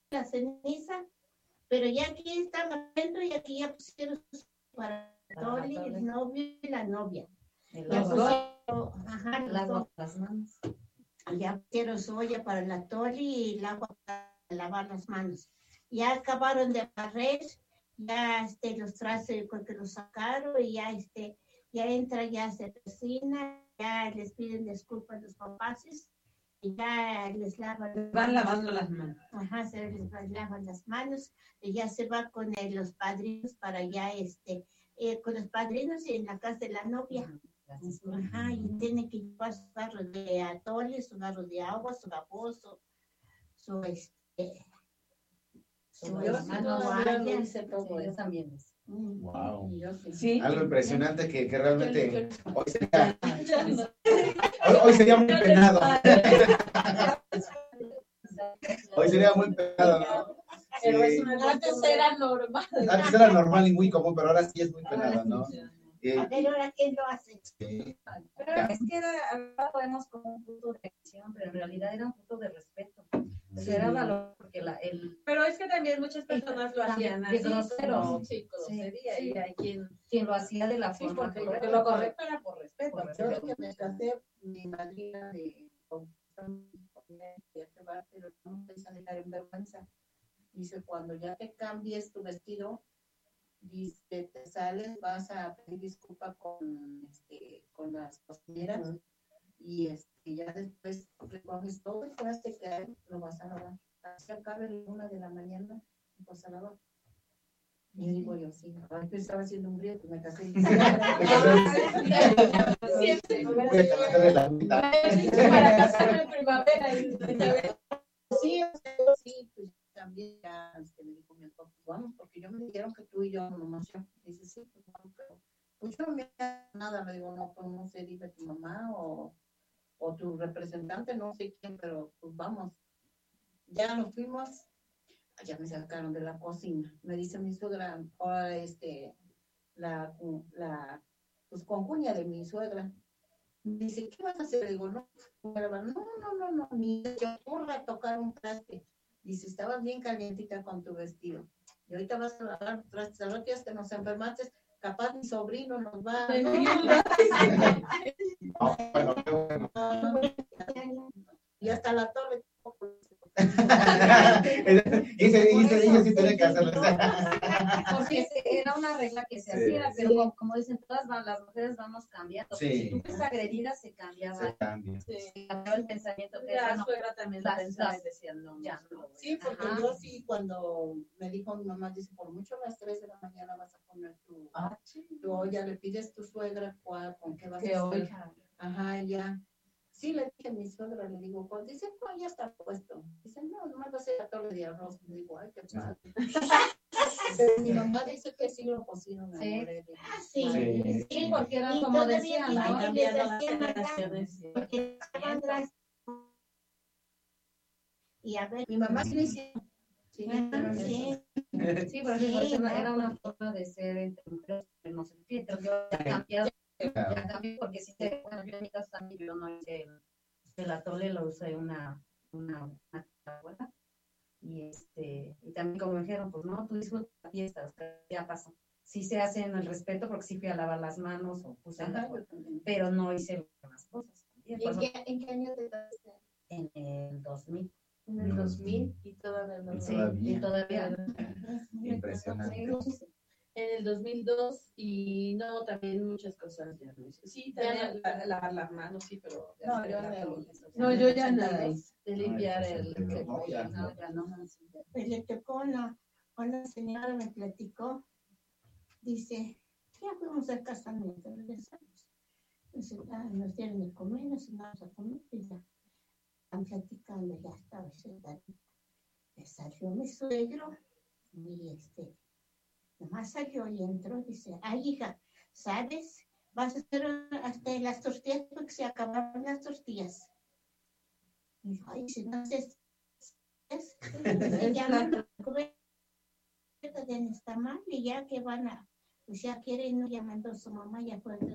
la ceniza, pero ya aquí están adentro y aquí ya pusieron para Toli, el novio y la novia. Ya pusieron, ajá, el agua para las manos. Ya pusieron su olla para la Toli y el agua para lavar las manos. Ya acabaron de barrer, ya los trastes porque los sacaron y ya ya entra, ya se cocina, ya les piden disculpas a los papás y ya les lavan. Van lavando las manos. Ajá, se les lavan las manos y ya se va con los padrinos para allá, con los padrinos y en la casa de la novia. Ajá, y tiene que llevar su barro de atole, su barro de agua, su baboso, su yo hice todo, yo también. Wow. Sí. Algo impresionante que realmente hoy sería muy penado. Hoy sería muy penado, ¿no? Pero antes era normal. Antes era normal y muy común, pero ahora sí es muy penado, ¿no? A ver, ahora quién lo hace. Sí. Pero es que ahora lo vemos como un punto de acción, pero en realidad era un punto de respeto. Sí. Era valor porque pero es que también muchas personas lo hacían así, grosero. Sí, grosería, y hay quien lo hacía de la sí, forma porque lo correcto era por respeto. Yo lo que me casé, mi madrina de pero no te dejar en vergüenza. Dice, cuando ya te cambies tu vestido, dice, te sales, vas a pedir disculpa con las cocineras y ya después recoges todo el traste que hay, lo vas a lavar. Así acabe la 1 de la mañana, vas a lavar. Y digo yo, sí, antes estaba haciendo un frío, pues me casé. Para casarme en primavera. Sí, pues también ya me dijo mi esposo, pues vamos, porque yo me dijeron que tú y yo nomás. Dice, sí, pues vamos, pero pues yo no me nada, me digo, no, pues no sé, dime tu mamá o tu representante, no sé quién, pero pues vamos. Ya nos fuimos, ya me sacaron de la cocina. Me dice mi suegra, ahora pues concuña de mi suegra. Me dice, ¿qué vas a hacer? Le digo, no, ni se ocurra tocar un traste. Dice, estabas bien calientita con tu vestido. Y ahorita vas a lavar trastes, al otro día que nos enfermaste, capaz mi sobrino nos va y hasta la torre. y ella sí tiene que hacerlo. Porque era una regla que se hacía, pero como dicen todas las mujeres vamos cambiando. Sí. Si tú fuiste agredida, se cambiaba. Se cambia. Se cambiaba el pensamiento. La suegra también lo pensaba y decía, no, ya no. Sí, porque yo sí, cuando me dijo mi mamá, dice, por mucho a las 3 de la mañana vas a poner tu olla, le pides tu suegra con qué vas a hacer. Ajá, ya. Sí, le dije a mi suegra, le digo, pues dice, no, ya está puesto. Dice, no, nomás va a ser la torre de arroz. Le digo, ay, qué pasa. Pero mi mamá dice que sí lo cocinaron. Sí, porque era como decían, ¿no? Cambiando las generaciones. Y a ver, mi mamá sí le hicieron. Sí, pero era una forma de ser entre mujeres, no sé, pero yo ya cambié porque sí, bueno, yo en mi caso también yo no hice el atole, lo usé una abuela y también como me dijeron, pues no, tú disfrutas la fiesta, o sea, ya pasó. Sí se hace en el respeto porque sí fui a lavar las manos o puse pero no hice más cosas. ¿En qué año te casaste? En el 2000. En el 2000 y todavía no. Sí, y todavía. Impresionante. En el 2002 y no, también muchas cosas ya no hice. Sí, también lavar las manos, sí, pero yo ya nada de limpiar no, ya no. Pues le tocó una señora, me platicó, dice, ya fuimos al casamiento, regresamos. Nos dieron de comer, nos vamos a comer y ya están platicando, ya estaba sentadita. Me salió mi suegro y nomás salió y entró, dice, ay hija, ¿sabes? Vas a hacer hasta las tortillas porque se acabaron las tortillas. Y dijo, ay, si no haces, ya no está mal y ya que van a, pues ya quieren, no llamando a su mamá, ya fue